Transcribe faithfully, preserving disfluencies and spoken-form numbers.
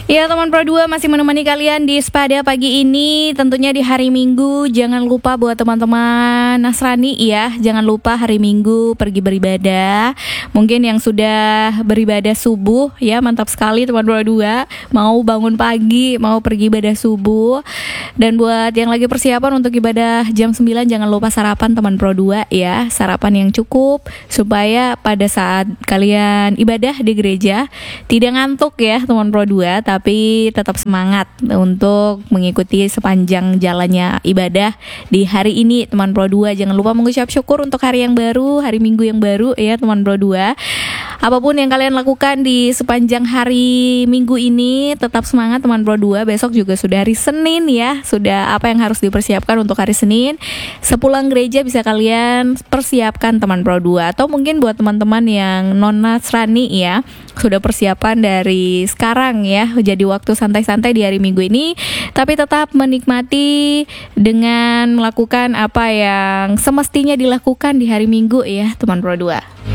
Ya teman Pro dua masih menemani kalian di Sepada pagi ini. Tentunya di hari Minggu, jangan lupa buat teman-teman Nasrani ya, jangan lupa hari Minggu pergi beribadah. Mungkin yang sudah beribadah subuh ya, mantap sekali teman Pro dua. Mau bangun pagi, mau pergi ibadah subuh. Dan buat yang lagi persiapan untuk ibadah jam sembilan, jangan lupa sarapan teman Pro dua ya. Sarapan yang cukup supaya pada saat kalian ibadah di gereja tidak ngantuk ya teman Pro dua, tapi tetap semangat untuk mengikuti sepanjang jalannya ibadah di hari ini teman Pro dua. Jangan lupa mengucap syukur untuk hari yang baru, hari Minggu yang baru ya teman Pro dua. Apapun yang kalian lakukan di sepanjang hari Minggu ini, tetap semangat teman Pro dua. Besok juga sudah hari Senin ya, sudah apa yang harus dipersiapkan untuk hari Senin. Sepulang gereja bisa kalian persiapkan teman Pro dua. Atau mungkin buat teman-teman yang non Nasrani ya, sudah persiapan dari sekarang ya, jadi waktu santai-santai di hari Minggu ini, tapi tetap menikmati dengan melakukan apa yang semestinya dilakukan di hari Minggu ya teman Pro dua.